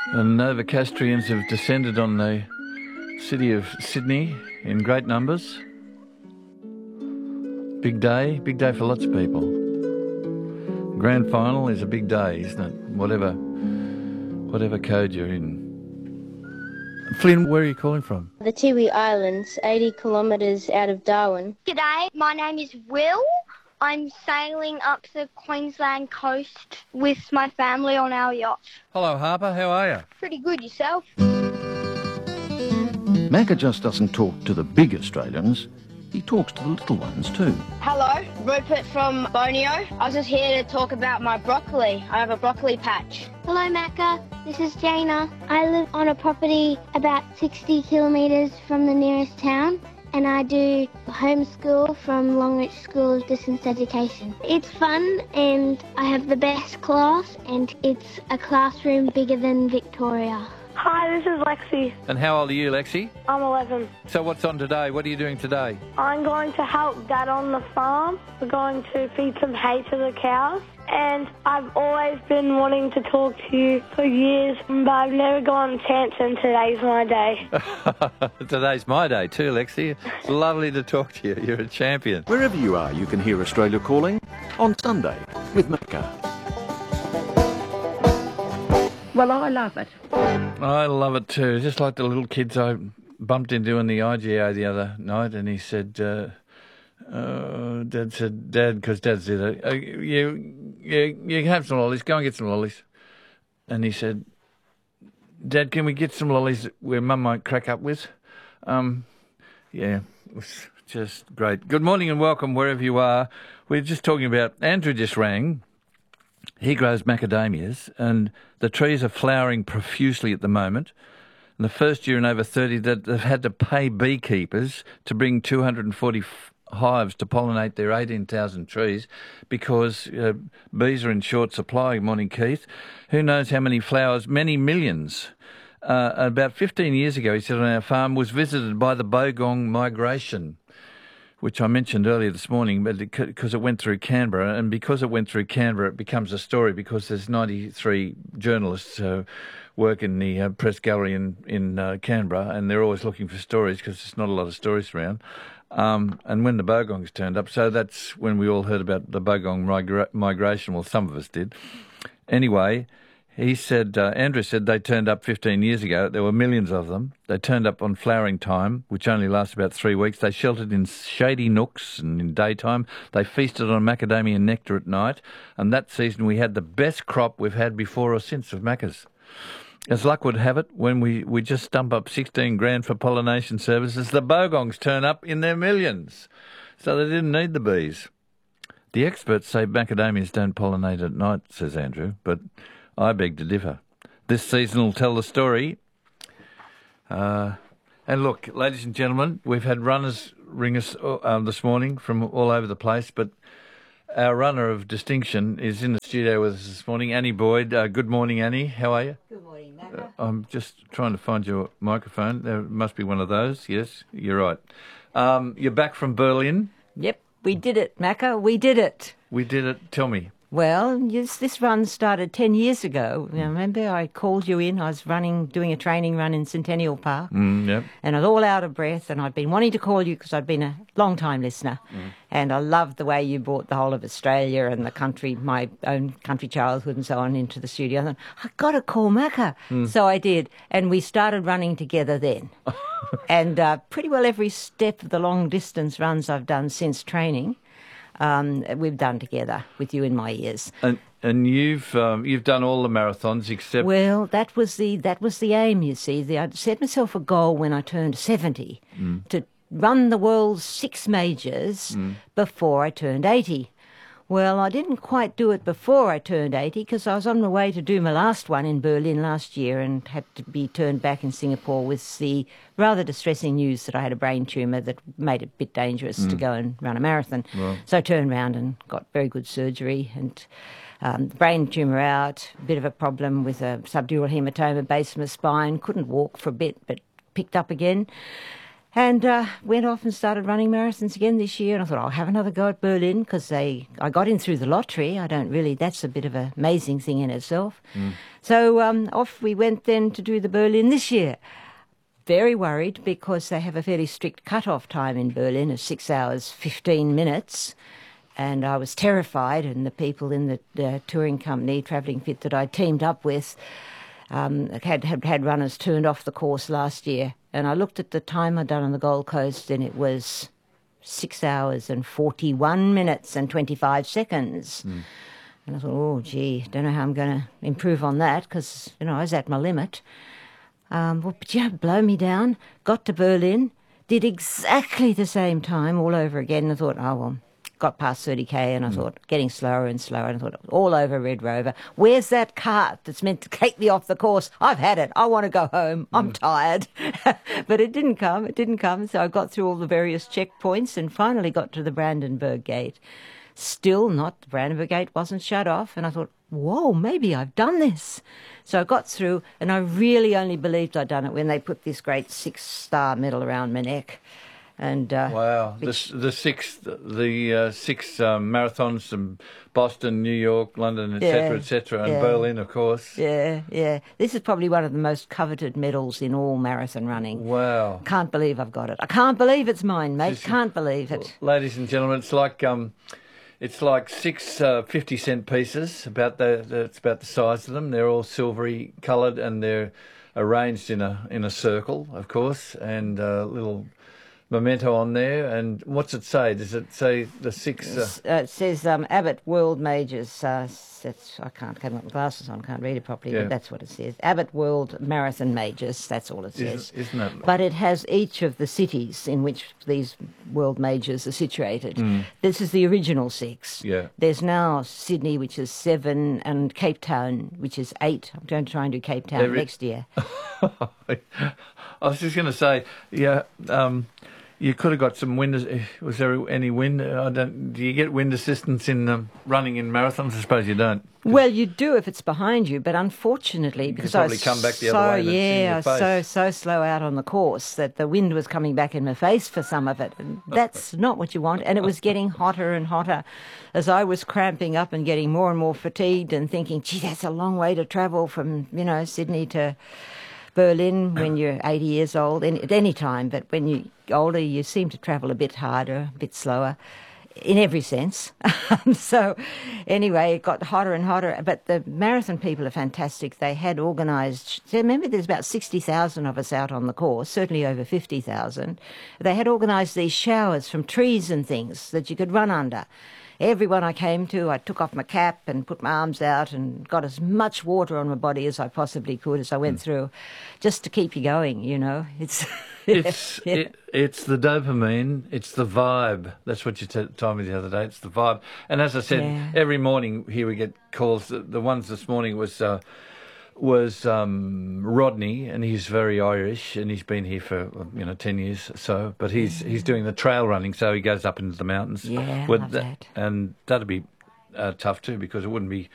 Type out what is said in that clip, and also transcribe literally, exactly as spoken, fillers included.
And Novocastrians have descended on the city of Sydney in great numbers. Big day, big day for lots of people. Grand final is a big day, isn't it? Whatever, whatever code you're in. Flynn, where are you calling from? The Tiwi Islands, eighty kilometres out of Darwin. G'day, my name is Will. I'm sailing up the Queensland coast with my family on our yacht. Hello, Harper. How are you? Pretty good, yourself? Macca just doesn't talk to the big Australians, he talks to the little ones too. Hello, Rupert from Borneo. I was just here to talk about my broccoli. I have a broccoli patch. Hello, Macca. This is Jana. I live on a property about sixty kilometres from the nearest town, and I do homeschool from Longreach School of Distance Education. It's fun, and I have the best class, and it's a classroom bigger than Victoria. Hi, this is Lexi. And how old are you, Lexi? I'm eleven. So what's on today? What are you doing today? I'm going to help Dad on the farm. We're going to feed some hay to the cows. And I've always been wanting to talk to you for years, but I've never gotten a chance, and today's my day. Today's my day too, Lexi. It's lovely to talk to you. You're a champion. Wherever you are, you can hear Australia Calling on Sunday with Macca. Well, I love it. I love it too. Just like the little kids I bumped into in the I G A the other night, and he said, uh, uh, Dad said, Dad, because Dad's there, uh, you, you, you have some lollies, go and get some lollies. And he said, Dad, can we get some lollies where Mum might crack up with? Um, yeah, it was just great. Good morning and welcome wherever you are. We're just talking about, Andrew just rang. He grows macadamias, and the trees are flowering profusely at the moment. And the first year in over thirty that they've had to pay beekeepers to bring two hundred forty f- hives to pollinate their eighteen thousand trees because uh, bees are in short supply. Morning, Keith. Who knows how many flowers? Many millions. Uh, about fifteen years ago, he said, on our farm was visited by the Bogong migration, which I mentioned earlier this morning, but because it, it went through Canberra, and because it went through Canberra, it becomes a story because there's ninety-three journalists who uh, work in the uh, press gallery in, in uh, Canberra, and they're always looking for stories because there's not a lot of stories around. Um, and when the Bogongs turned up, so that's when we all heard about the Bogong migra- migration. Well, some of us did. Anyway, he said, uh, Andrew said they turned up fifteen years ago. There were millions of them. They turned up on flowering time, which only lasts about three weeks. They sheltered in shady nooks and in daytime. They feasted on macadamia nectar at night. And that season we had the best crop we've had before or since of macas. As luck would have it, when we, we just stump up sixteen grand for pollination services, the Bogongs turn up in their millions. So they didn't need the bees. The experts say macadamias don't pollinate at night, says Andrew, but I beg to differ. This season will tell the story. Uh, and look, ladies and gentlemen, we've had runners ring us uh, this morning from all over the place, but our runner of distinction is in the studio with us this morning, Annie Boyd. Uh, good morning, Annie. How are you? Good morning, Macca. Uh, I'm just trying to find your microphone. There must be one of those. Yes, you're right. Um, you're back from Berlin. Yep, we did it, Macca. We did it. We did it. Tell me. Well, yes, this run started ten years ago. Now, remember, I called you in. I was running, doing a training run in Centennial Park. Mm, yep. And I was all out of breath, and I'd been wanting to call you because I'd been a long-time listener. Mm. And I loved the way you brought the whole of Australia and the country, my own country childhood and so on, into the studio. I thought, I've got to call Macca. Mm. So I did. And we started running together then. and uh, pretty well every step of the long-distance runs I've done since training, Um, we've done together with you in my ears. And and you've um, you've done all the marathons except. Well, that was the that was the aim. You see, the, I set myself a goal when I turned seventy mm. to run the world's six majors mm. before I turned eighty. Well, I didn't quite do it before I turned eighty because I was on my way to do my last one in Berlin last year and had to be turned back in Singapore with the rather distressing news that I had a brain tumour that made it a bit dangerous mm. to go and run a marathon. Well. So I turned round and got very good surgery and um, the brain tumour out, a bit of a problem with a subdural hematoma base of my spine, couldn't walk for a bit but picked up again. And uh, went off and started running marathons again this year. And I thought, I'll have another go at Berlin because they I got in through the lottery. I don't really, that's a bit of an amazing thing in itself. Mm. So um, off we went then to do the Berlin this year. Very worried because they have a fairly strict cut-off time in Berlin of six hours, fifteen minutes. And I was terrified, and the people in the, the touring company, Travelling Fit, that I teamed up with, um, had, had had runners turned off the course last year. And I looked at the time I'd done on the Gold Coast, and it was six hours and forty-one minutes and twenty-five seconds. Mm. And I thought, oh, gee, don't know how I'm going to improve on that because, you know, I was at my limit. Um, well, but, yeah, blow me down. Got to Berlin, did exactly the same time all over again, and I thought, oh, well, got past thirty K and I mm. thought, getting slower and slower, and I thought, all over Red Rover. Where's that cart that's meant to take me off the course? I've had it. I want to go home. I'm mm. tired. But it didn't come. It didn't come. So I got through all the various checkpoints and finally got to the Brandenburg Gate. Still not, the Brandenburg Gate wasn't shut off. And I thought, whoa, maybe I've done this. So I got through, and I really only believed I'd done it when they put this great six-star medal around my neck. And uh, wow, which, the the six the uh, six um, marathons from Boston, New York, London, et cetera, yeah, et cetera, and yeah. Berlin, of course. Yeah, yeah. This is probably one of the most coveted medals in all marathon running. Wow! Can't believe I've got it. I can't believe it's mine, mate. Can't believe it. Ladies and gentlemen, it's like um, it's like six uh, fifty cent pieces. About the, the it's about the size of them. They're all silvery coloured and they're arranged in a in a circle, of course, and uh, little memento on there. And what's it say? Does it say the six? Uh... Uh, it says um, Abbott World Majors. Uh, that's, I can't have my glasses on, can't read it properly, yeah. but that's what it says. Abbott World Marathon Majors, that's all it says. Isn't, isn't it? But it has each of the cities in which these World Majors are situated. Mm. This is the original six. Yeah. There's now Sydney, which is seven, and Cape Town, which is eight. I'm going to try and do Cape Town Every... next year. I was just going to say, yeah, um, you could have got some wind. Was there any wind? I don't. Do you get wind assistance in um, running in marathons? I suppose you don't. Well, you do if it's behind you, but unfortunately, you because I was come back the so other way yeah, I was so so slow out on the course that the wind was coming back in my face for some of it, and that's not what you want. And it was getting hotter and hotter as I was cramping up and getting more and more fatigued and thinking, gee, that's a long way to travel from you know Sydney to Berlin when you're eighty years old, any, at any time, but when you're older, you seem to travel a bit harder, a bit slower, in every sense. So anyway, it got hotter and hotter, but the marathon people are fantastic. They had organised, so remember there's about sixty thousand of us out on the course, certainly over fifty thousand. They had organised these showers from trees and things that you could run under. Everyone I came to, I took off my cap and put my arms out and got as much water on my body as I possibly could as I went mm. through, just to keep you going, you know. It's it's yeah. it, it's the dopamine, it's the vibe. That's what you t- told me the other day. It's the vibe. And as I said, yeah. every morning here we get calls. The, the ones this morning was uh, was um, Rodney, and he's very Irish, and he's been here for you know ten years or so. But he's he's doing the trail running, so he goes up into the mountains. Yeah, with love that, that. And that'd be uh, tough too because it wouldn't be